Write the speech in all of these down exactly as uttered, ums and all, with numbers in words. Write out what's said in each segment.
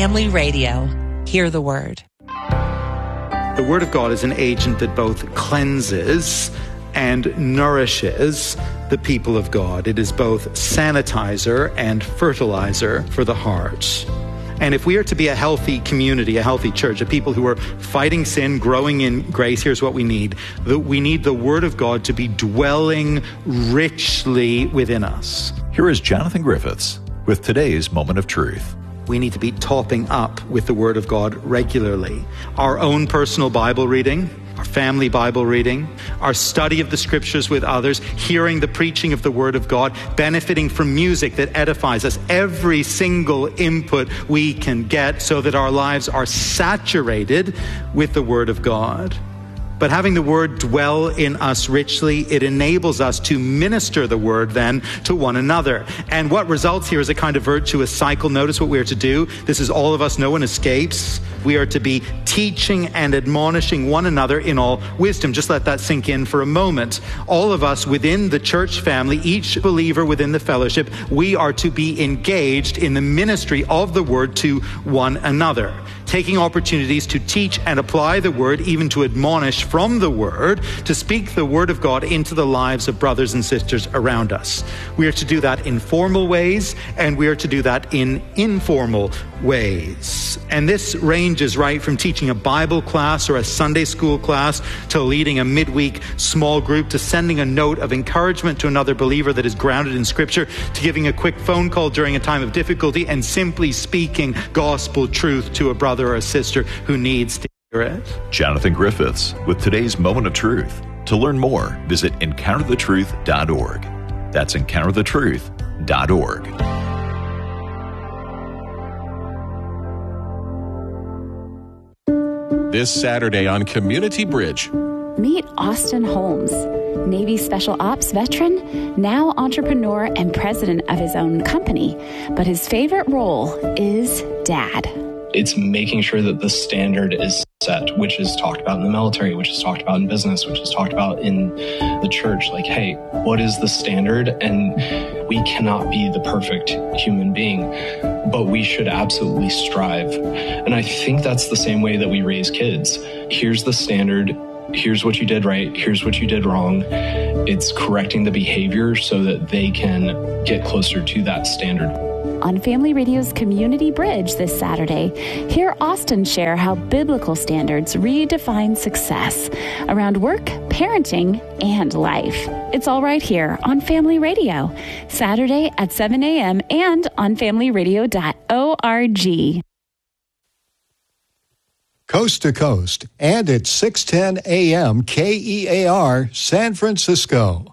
Family Radio. Hear the Word. The Word of God is an agent that both cleanses and nourishes the people of God. It is both sanitizer and fertilizer for the heart. And if we are to be a healthy community, a healthy church, a people who are fighting sin, growing in grace, here's what we need. We need the Word of God to be dwelling richly within us. Here is Jonathan Griffiths with today's Moment of Truth. We need to be topping up with the Word of God regularly. Our own personal Bible reading, our family Bible reading, our study of the Scriptures with others, hearing the preaching of the Word of God, benefiting from music that edifies us, every single input we can get so that our lives are saturated with the Word of God. But having the Word dwell in us richly, it enables us to minister the Word then to one another. And what results here is a kind of virtuous cycle. Notice what we are to do. This is all of us. No one escapes. We are to be teaching and admonishing one another in all wisdom. Just let that sink in for a moment. All of us within the church family, each believer within the fellowship, we are to be engaged in the ministry of the Word to one another, taking opportunities to teach and apply the Word, even to admonish from the Word, to speak the Word of God into the lives of brothers and sisters around us. We are to do that in formal ways, and we are to do that in informal ways. And this ranges right from teaching a Bible class or a Sunday school class to leading a midweek small group, to sending a note of encouragement to another believer that is grounded in Scripture, to giving a quick phone call during a time of difficulty, and simply speaking gospel truth to a brother or a sister who needs to hear it. Jonathan Griffiths with today's Moment of Truth. To learn more, visit encounter the truth dot org. That's encounter the truth dot org. This Saturday on Community Bridge. Meet Austin Holmes, Navy Special Ops veteran, now entrepreneur and president of his own company. But his favorite role is dad. It's making sure that the standard is set, which is talked about in the military, which is talked about in business, which is talked about in the church. Like, hey, what is the standard? And we cannot be the perfect human being, but we should absolutely strive. And I think that's the same way that we raise kids. Here's the standard. Here's what you did right. Here's what you did wrong. It's correcting the behavior so that they can get closer to that standard. On Family Radio's Community Bridge this Saturday, hear Austin share how biblical standards redefine success around work, parenting, and life. It's all right here on Family Radio, Saturday at seven a.m. and on family radio dot org. Coast to Coast and at six ten a.m. K E A R, San Francisco.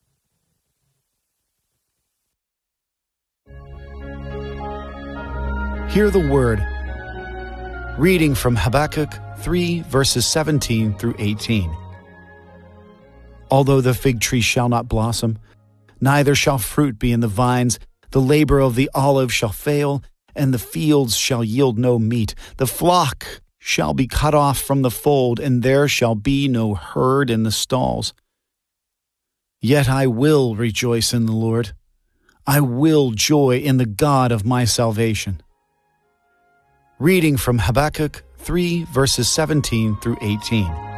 Hear the word. Reading from Habakkuk three, verses seventeen through eighteen. Although the fig tree shall not blossom, neither shall fruit be in the vines, the labor of the olive shall fail, and the fields shall yield no meat. The flock shall be cut off from the fold, and there shall be no herd in the stalls. Yet I will rejoice in the Lord. I will joy in the God of my salvation. Reading from Habakkuk three, verses seventeen through eighteen.